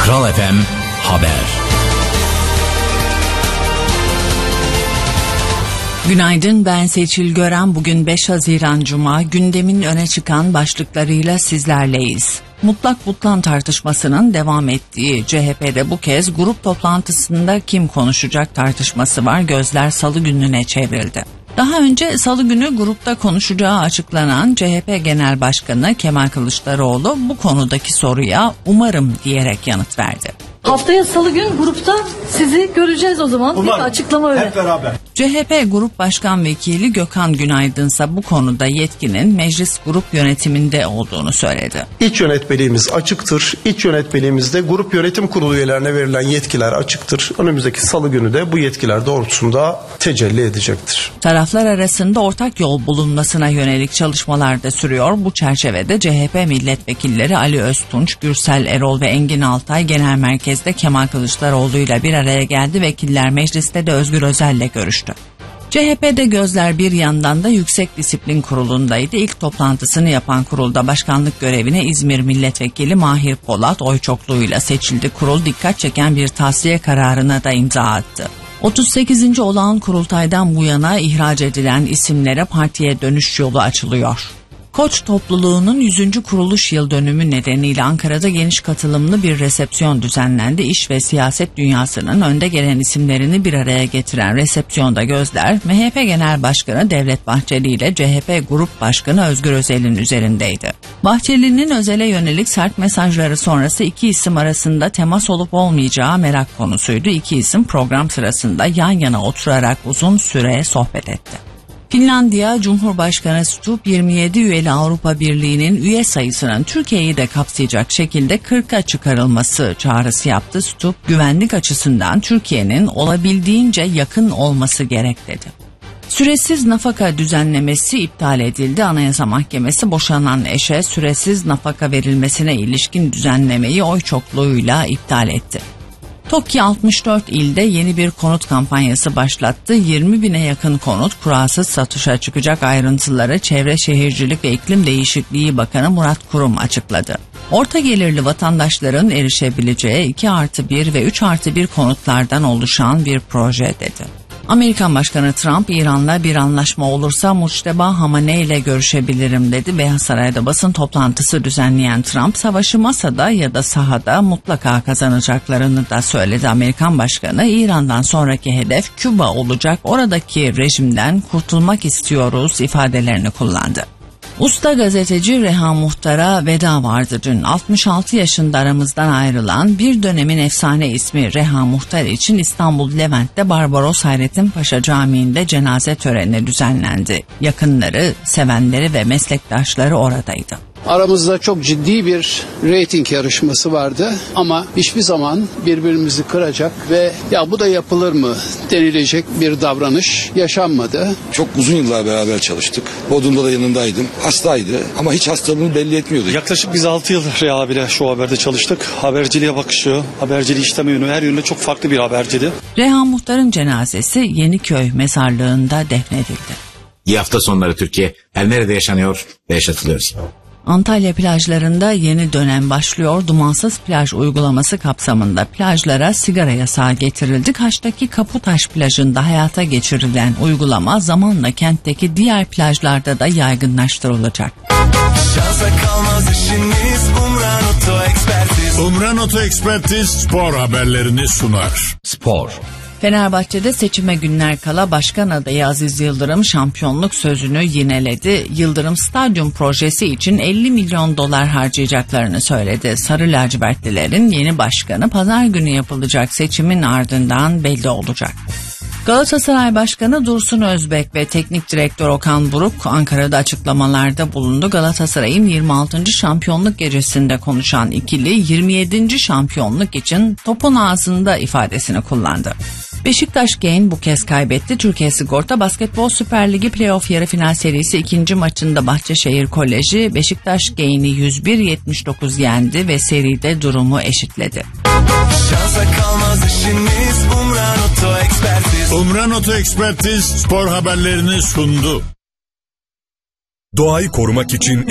Kral FM Haber. Günaydın, ben Seçil Gören. Bugün 5 Haziran Cuma. Gündemin öne çıkan başlıklarıyla sizlerleyiz. Mutlak butlan tartışmasının devam ettiği CHP'de bu kez grup toplantısında kim konuşacak tartışması var. Gözler Salı gününe çevrildi. Daha önce Salı günü grupta konuşacağı açıklanan CHP Genel Başkanı Kemal Kılıçdaroğlu bu konudaki soruya umarım diyerek yanıt verdi. Haftaya Salı gün grupta sizi göreceğiz o zaman. Umarım. Açıklama öyle. Hep beraber. CHP Grup Başkan Vekili Gökhan Günaydın ise bu konuda yetkinin meclis grup yönetiminde olduğunu söyledi. İç yönetmeliğimiz açıktır. İç yönetmeliğimizde grup yönetim kurulu üyelerine verilen yetkiler açıktır. Önümüzdeki Salı günü de bu yetkiler doğrultusunda tecelli edecektir. Taraflar arasında ortak yol bulunmasına yönelik çalışmalar da sürüyor. Bu çerçevede CHP milletvekilleri Ali Öztunç, Gürsel Erol ve Engin Altay Genel Merkez'de Kemal Kılıçdaroğlu ile bir araya geldi. Vekiller mecliste de Özgür Özel'le görüştü. CHP'de gözler bir yandan da Yüksek Disiplin Kurulu'ndaydı. İlk toplantısını yapan kurulda başkanlık görevine İzmir Milletvekili Mahir Polat oy çokluğuyla seçildi. Kurul dikkat çeken bir tavsiye kararına da imza attı. 38. olağan kurultaydan bu yana ihraç edilen isimlere partiye dönüş yolu açılıyor. Koç topluluğunun 100. kuruluş yıl dönümü nedeniyle Ankara'da geniş katılımlı bir resepsiyon düzenlendi. İş ve siyaset dünyasının önde gelen isimlerini bir araya getiren resepsiyonda gözler MHP Genel Başkanı Devlet Bahçeli ile CHP Grup Başkanı Özgür Özel'in üzerindeydi. Bahçeli'nin Özel'e yönelik sert mesajları sonrası iki isim arasında temas olup olmayacağı merak konusuydu. İki isim program sırasında yan yana oturarak uzun süre sohbet etti. Finlandiya Cumhurbaşkanı Stubb 27 üyeli Avrupa Birliği'nin üye sayısının Türkiye'yi de kapsayacak şekilde 40'a çıkarılması çağrısı yaptı. Stubb güvenlik açısından Türkiye'nin olabildiğince yakın olması gerek dedi. Süresiz nafaka düzenlemesi iptal edildi. Anayasa Mahkemesi boşanan eşe süresiz nafaka verilmesine ilişkin düzenlemeyi oy çokluğuyla iptal etti. TOKİ 64 ilde yeni bir konut kampanyası başlattı. 20 bine yakın konut kurasız satışa çıkacak, ayrıntıları Çevre Şehircilik ve İklim Değişikliği Bakanı Murat Kurum açıkladı. Orta gelirli vatandaşların erişebileceği 2+1 ve 3+1 konutlardan oluşan bir proje dedi. Amerikan Başkanı Trump, İran'la bir anlaşma olursa Mujteba Hamaney ile görüşebilirim dedi. Beyaz Saray'da basın toplantısı düzenleyen Trump, savaşı masada ya da sahada mutlaka kazanacaklarını da söyledi. Amerikan Başkanı, İran'dan sonraki hedef Küba olacak, oradaki rejimden kurtulmak istiyoruz ifadelerini kullandı. Usta gazeteci Reha Muhtar'a veda vardı dün. 66 yaşında aramızdan ayrılan bir dönemin efsane ismi Reha Muhtar için İstanbul Levent'te Barbaros Hayrettin Paşa Camii'nde cenaze töreni düzenlendi. Yakınları, sevenleri ve meslektaşları oradaydı. Aramızda çok ciddi bir reyting yarışması vardı ama hiçbir zaman birbirimizi kıracak ve ya bu da yapılır mı denilecek bir davranış yaşanmadı. Çok uzun yıllar beraber çalıştık. Bodrum'da da yanındaydım. Hastaydı ama hiç hastalığını belli etmiyordu. Yaklaşık biz 6 yıl Reha abiyle şu haberde çalıştık. Haberciliğe bakışı, haberciliği işleme yönü, her yönde çok farklı bir haberciydi. Reha Muhtar'ın cenazesi Yeniköy mezarlığında defnedildi. İyi hafta sonları Türkiye. Her nerede yaşanıyor ve yaşatılıyoruz. Antalya plajlarında yeni dönem başlıyor. Dumansız plaj uygulaması kapsamında plajlara sigara yasağı getirildi. Kaş'taki Kaputaş plajında hayata geçirilen uygulama zamanla kentteki diğer plajlarda da yaygınlaştırılacak. Umran Oto Ekspertiz spor haberlerini sunar. Spor. Fenerbahçe'de seçime günler kala başkan adayı Aziz Yıldırım şampiyonluk sözünü yineledi. Yıldırım stadyum projesi için 50 milyon dolar harcayacaklarını söyledi. Sarı lacivertlilerin yeni başkanı pazar günü yapılacak seçimin ardından belli olacak. Galatasaray Başkanı Dursun Özbek ve Teknik Direktör Okan Buruk Ankara'da açıklamalarda bulundu. Galatasaray'ın 26. şampiyonluk gecesinde konuşan ikili 27. şampiyonluk için topun ağzında ifadesini kullandı. Beşiktaş Gain bu kez kaybetti. Türkiye Sigorta Basketbol Süper Ligi Playoff yarı final serisi 2. maçında Bahçeşehir Koleji Beşiktaş Gain'i 101-79 yendi ve seride durumu eşitledi. Şansa kalmaz işimiz Umran Oto Ekspertiz. Umran Oto Ekspertiz spor haberlerini sundu. Doğayı korumak için